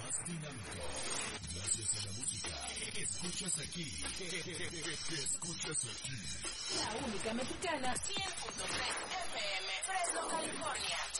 más dinámico. Gracias a la música que escuchas aquí. Que escuchas aquí. La única mexicana, 100.3 FM, Fresno, California.